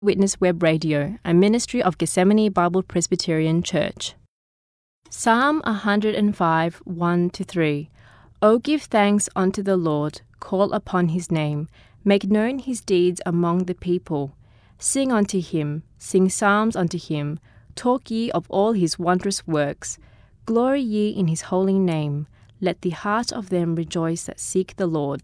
Witness Web Radio, a ministry of Gethsemane Bible Presbyterian Church. Psalm 105, 1-3. O give thanks unto the Lord, call upon his name, make known his deeds among the people. Sing unto him, sing psalms unto him, talk ye of all his wondrous works. Glory ye in his holy name. Let the heart of them rejoice that seek the Lord.